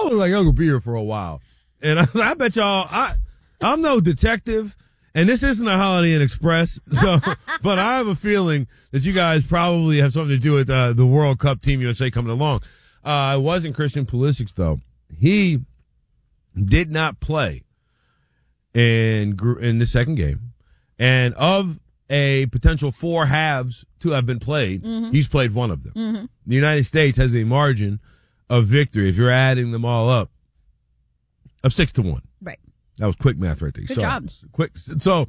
look like I'm going to be here for a while. And I bet y'all, I'm no detective, and this isn't a Holiday Inn Express, so, but I have a feeling that you guys probably have something to do with the World Cup Team USA coming along. It wasn't Christian Pulisic, though. He did not play in the second game. And of a potential 4 halves to have been played, he's played one of them. Mm-hmm. The United States has a margin of victory, if you're adding them all up, of 6-1. Right. That was quick math right there. Good job. Quick. So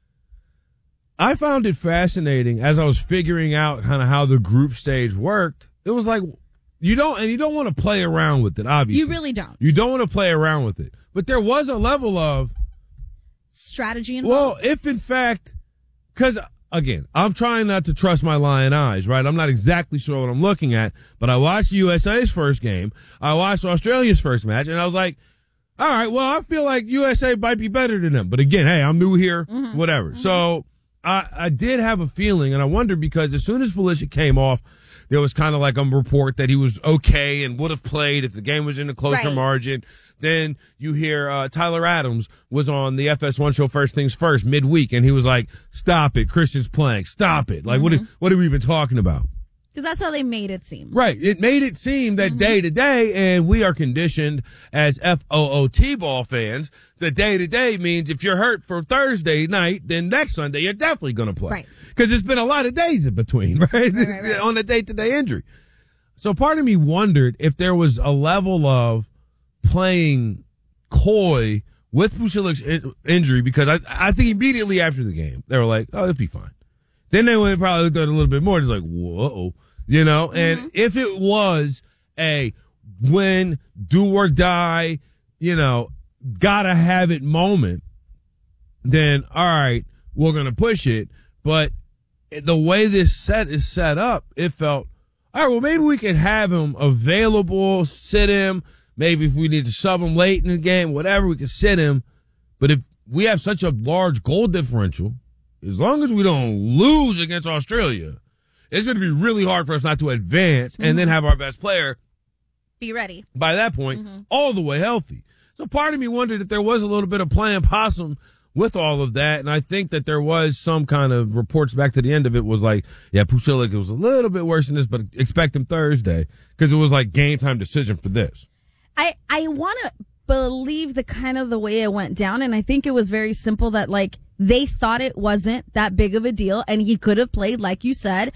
I found it fascinating as I was figuring out kind of how the group stage worked. It was like, you don't want to play around with it, obviously. You really don't. You don't want to play around with it. But there was a level of strategy involved. Well, if in fact, because again, I'm trying not to trust my lying eyes, right? I'm not exactly sure what I'm looking at, but I watched USA's first game. I watched Australia's first match, and I was like, all right, well, I feel like USA might be better than them. But again, hey, I'm new here, whatever. Mm-hmm. So I did have a feeling, and I wondered because as soon as Pulisic came off, there was kind of like a report that he was okay and would have played if the game was in a closer margin. Then you hear Tyler Adams was on the FS1 show First Things First midweek, and he was like, stop it, Christian's playing, stop it. Like, what are we even talking about? Because that's how they made it seem. Right. It made it seem that day to day, and we are conditioned as FOOT ball fans, that day to day means if you're hurt for Thursday night, then next Sunday you're definitely going to play. Right. Because it's been a lot of days in between, right? On the day-to-day injury. So part of me wondered if there was a level of playing coy with Pusilic's injury, because I think immediately after the game, they were like, oh, it'll be fine. Then they would probably looked at it a little bit more. It's like, whoa, and if it was a win, do or die, gotta have it moment, then all right, we're going to push it. But the way this set is set up, it felt, all right, well, maybe we can have him available, sit him. Maybe if we need to sub him late in the game, whatever, we can sit him. But if we have such a large goal differential, as long as we don't lose against Australia, it's going to be really hard for us not to advance and then have our best player be ready by that point, all the way healthy. So part of me wondered if there was a little bit of playing possum with all of that. And I think that there was some kind of reports back to the end of it was like, yeah, Pusilik was a little bit worse than this, but expect him Thursday, because it was like game time decision for this. I want to believe the way it went down. And I think it was very simple that they thought it wasn't that big of a deal and he could have played, like you said.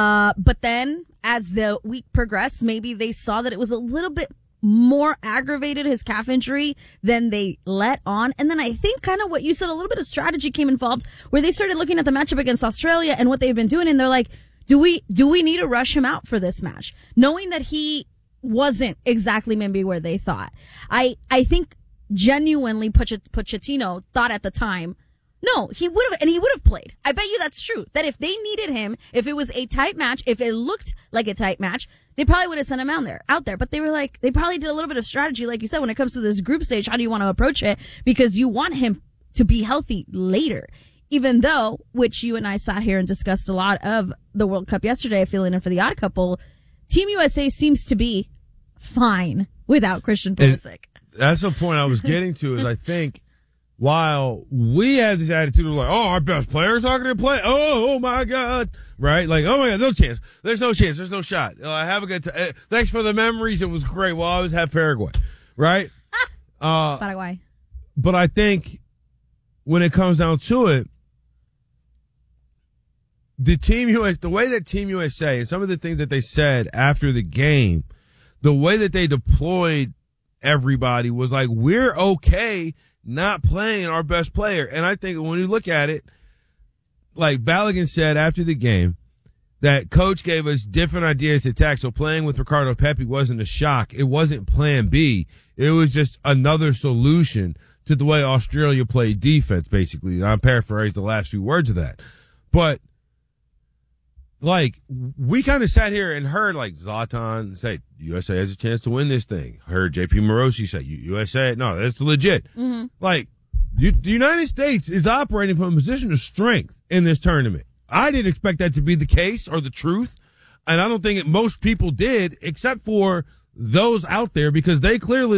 But then as the week progressed, maybe they saw that it was a little bit more aggravated, his calf injury, than they let on. And then I think kind of what you said, a little bit of strategy came involved where they started looking at the matchup against Australia and what they've been doing. And they're like, do we need to rush him out for this match? Knowing that he wasn't exactly maybe where they thought. I think genuinely Pochettino thought at the time, no, he would have played. I bet you that's true. That if they needed him, if it was a tight match, if it looked like a tight match, they probably would have sent him out there. But they were like, they probably did a little bit of strategy, like you said, when it comes to this group stage. How do you want to approach it? Because you want him to be healthy later. Even though, which you and I sat here and discussed a lot of the World Cup yesterday, filling in for the odd couple, Team USA seems to be fine without Christian Pulisic. That's the point I was getting to, is I think while we had this attitude of like, oh, our best players aren't going to play. Oh my God. Right? Like, oh my God, no chance. There's no chance. There's no shot. Have a good time. Thanks for the memories. It was great. We'll always have Paraguay. Right? Paraguay. But I think when it comes down to it, the way that Team USA and some of the things that they said after the game, the way that they deployed everybody was like, we're okay not playing our best player. And I think when you look at it, like Balogun said after the game, that coach gave us different ideas to attack. So playing with Ricardo Pepi wasn't a shock. It wasn't plan B. It was just another solution to the way Australia played defense, basically. I'm paraphrasing the last few words of that. But like, we kind of sat here and heard like Zlatan say, USA has a chance to win this thing. Heard JP Morosi say, USA, no, that's legit. Mm-hmm. Like, the United States is operating from a position of strength in this tournament. I didn't expect that to be the case or the truth. And I don't think most people did, except for those out there, because they clearly